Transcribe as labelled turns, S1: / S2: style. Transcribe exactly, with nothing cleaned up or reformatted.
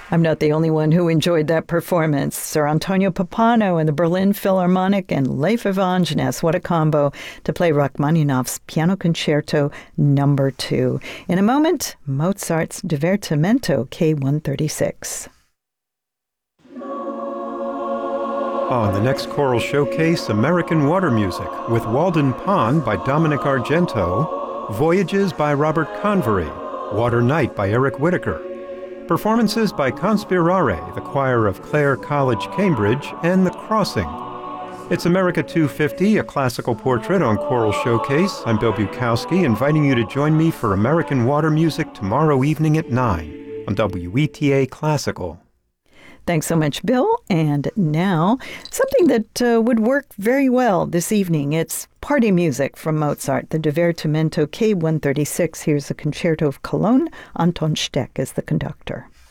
S1: I'm not the only one who enjoyed that performance. Sir Antonio Pappano and the Berlin Philharmonic and Leif Evangenes. What a combo to play Rachmaninoff's Piano Concerto Number Two. In a moment, Mozart's Divertimento K one thirty-six.
S2: On the next choral showcase, American Water Music with Walden Pond by Dominic Argento, Voyages by Robert Convery, Water Night by Eric Whittaker, performances by Conspirare, the choir of Clare College, Cambridge, and The Crossing. It's America two fifty, a classical portrait on Choral Showcase. I'm Bill Bukowski, inviting you to join me for American Water Music tomorrow evening at nine on W E T A Classical.
S1: Thanks so much, Bill. And now, something that uh, would work very well this evening. It's party music from Mozart, the Divertimento K one thirty-six. Here's the Concerto of Cologne. Anton Steck is the conductor.